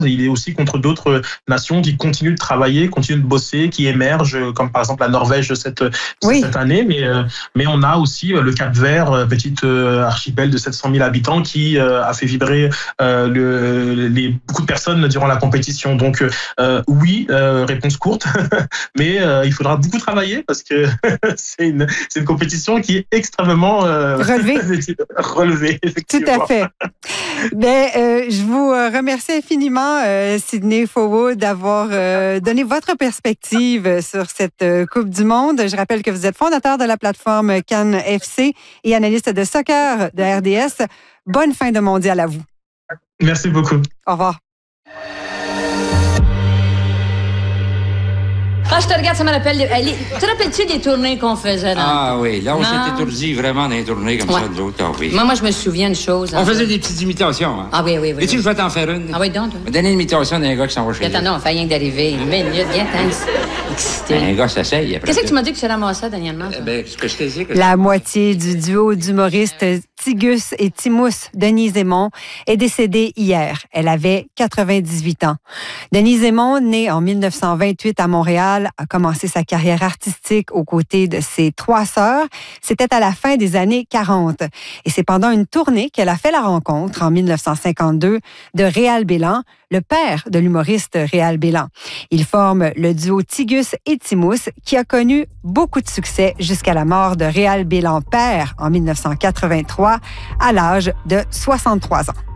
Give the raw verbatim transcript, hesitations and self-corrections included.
il est aussi contre d'autres nations qui continuent de travailler, continuent de bosser, qui émergent, comme par exemple la Norvège cette, oui. cette année. Mais, mais on a aussi le Cap-Vert, petite archipel de sept cent mille habitants, qui a fait vibrer le, les, beaucoup de personnes durant la compétition. Donc euh, oui, euh, réponse courte, mais euh, il faudra beaucoup travailler parce que c'est une, c'est une compétition qui est extrêmement euh, relevée. relevée, Tout à fait. Ben, euh, je vous remercie infiniment, euh, Sydney Forwood, d'avoir euh, donné votre perspective sur cette euh, Coupe du Monde. Je rappelle que vous êtes fondateur de la plateforme Cannes F C et analyste de soccer de R D S. Bonne fin de mondial à vous. Merci beaucoup. Au revoir. Quand je te regarde, ça me rappelle... Les... Tu te rappelles-tu des tournées qu'on faisait? Dans... Ah oui, là, on s'est étourdi vraiment dans les tournées comme ouais. ça, nous autres. Ah, oui. Moi, moi, je me souviens de choses. On faisait des petites imitations. Hein. Ah oui, oui, oui. Et tu oui. je vais t'en faire une. Ah oui, donc. Me donner une imitation d'un gars qui s'en va chez lui. Attends, non, on fait rien que d'arriver. Une minute, viens, excité. Un gars s'essaye. Qu'est-ce que tu m'as dit que tu ramassais dernièrement? Eh ben, ce que je t'ai dit... Que La moitié du duo d'humoristes Tigus et Timous, Denise Aymon, est décédée hier. Elle avait quatre-vingt-dix-huit ans. Denise Aymon, née en mille neuf cent vingt-huit à Montréal, a commencé sa carrière artistique aux côtés de ses trois sœurs. C'était à la fin des années quarante. Et c'est pendant une tournée qu'elle a fait la rencontre, en mille neuf cent cinquante-deux, de Réal Bélan, le père de l'humoriste Réal Bélan. Ils forment le duo Tigus et Timous, qui a connu beaucoup de succès jusqu'à la mort de Réal Bélan père en mille neuf cent quatre-vingt-trois, à l'âge de soixante-trois ans.